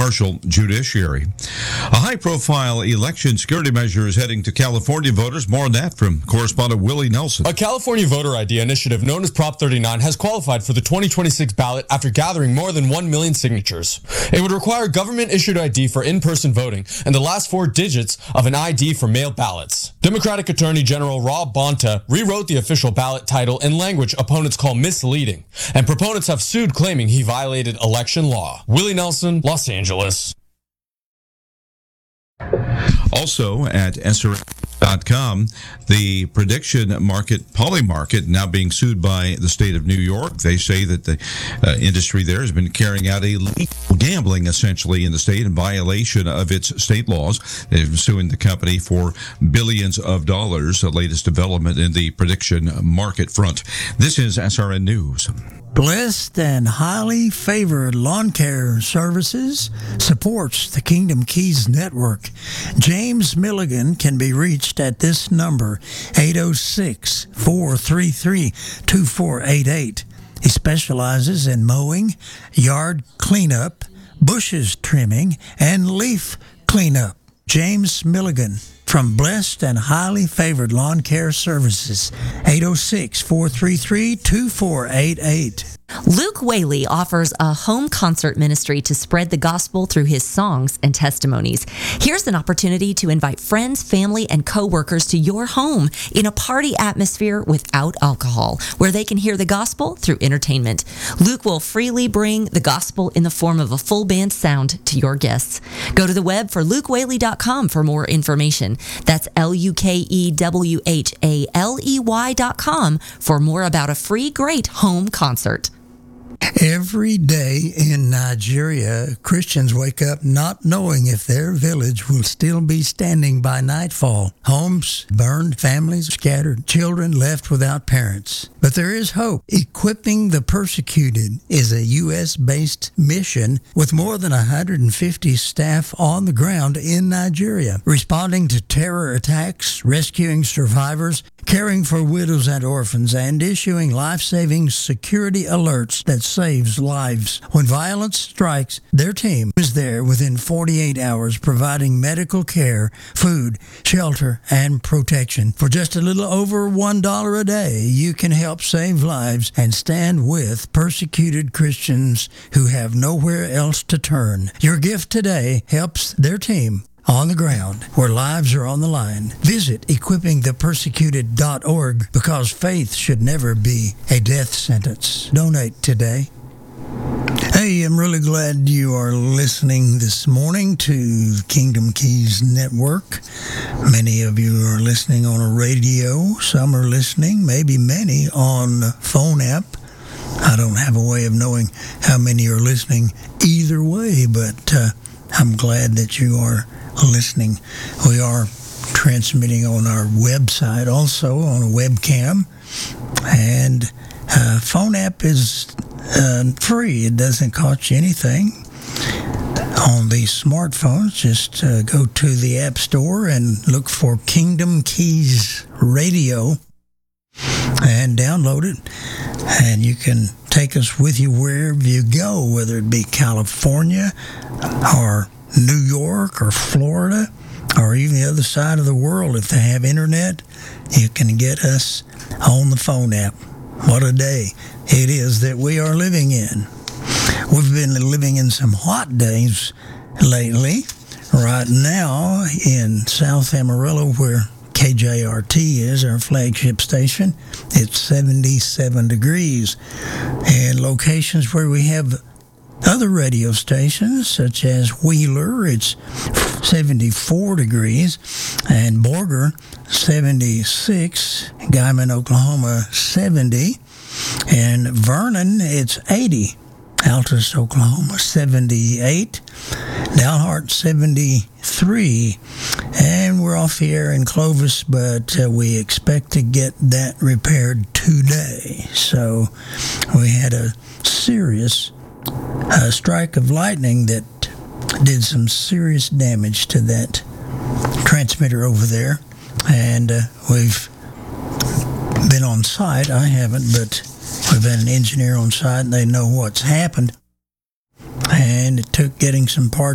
impartial judiciary. A high-profile election security measure is heading to California voters. More on that from correspondent Willie Nelson. A California voter ID initiative known as Prop 39 has qualified for the 2026 ballot after gathering more than 1 million signatures. It would require government-issued ID for in-person voting and the last 4 digits of an ID for mail ballots. Democratic Attorney General Rob Bonta rewrote the official ballot title in language opponents call misleading, and proponents have sued claiming he violated election law. Willie Nelson, Los Angeles. Also at SRN.com, the prediction market, Polymarket, now being sued by the state of New York. They say that the industry there has been carrying out illegal gambling, essentially, in the state in violation of its state laws. They've been suing the company for billions of dollars, the latest development in the prediction market front. This is SRN News. Blessed and highly favored lawn care services supports the Kingdom Keys Network. James Milligan can be reached at this number, 806-433-2488. He specializes in mowing, yard cleanup, bushes trimming, and leaf cleanup. James Milligan from Blessed and Highly Favored Lawn Care Services, 806-433-2488. Luke Whaley offers a home concert ministry to spread the gospel through his songs and testimonies. Here's an opportunity to invite friends, family, and co-workers to your home in a party atmosphere without alcohol, where they can hear the gospel through entertainment. Luke will freely bring the gospel in the form of a full band sound to your guests. Go to the web for LukeWhaley.com for more information. That's LukeWhaley.com for more about a free, great home concert. Every day in Nigeria, Christians wake up not knowing if their village will still be standing by nightfall. Homes burned, families scattered, children left without parents. But there is hope. Equipping the Persecuted is a U.S.-based mission with more than 150 staff on the ground in Nigeria, responding to terror attacks, rescuing survivors, caring for widows and orphans, and issuing life-saving security alerts that saves lives. When violence strikes, their team is there within 48 hours providing medical care, food, shelter, and protection. For just a little over $1 a day, you can help save lives and stand with persecuted Christians who have nowhere else to turn. Your gift today helps their team on the ground where lives are on the line. Visit equippingthepersecuted.org because faith should never be a death sentence. Donate today. Hey, I'm really glad you are listening this morning to Kingdom Keys Network. Many of you are listening on a radio. Some are listening, maybe many, on the phone app. I don't have a way of knowing how many are listening either way, but I'm glad that you are listening. We are transmitting on our website, also on a webcam, and phone app is free. It doesn't cost you anything. On the smartphones, just go to the App Store and look for Kingdom Keys Radio and download it, and you can take us with you wherever you go, whether it be California or New York or Florida or even the other side of the world. If they have internet, you can get us on the phone app. What a day it is that we are living in. We've been living in some hot days lately. Right now in South Amarillo, where KJRT is, our flagship station, it's 77 degrees. And locations where we have other radio stations, such as Wheeler, it's 74 degrees, and Borger, 76, Guyman, Oklahoma, 70, and Vernon, it's 80, Altus, Oklahoma, 78, Dalhart, 73, and we're off the air in Clovis, but we expect to get that repaired today. So we had a serious strike of lightning that did some serious damage to that transmitter over there, and we've been on site. I haven't, but we've had an engineer on site, and they know what's happened, and it took getting some parts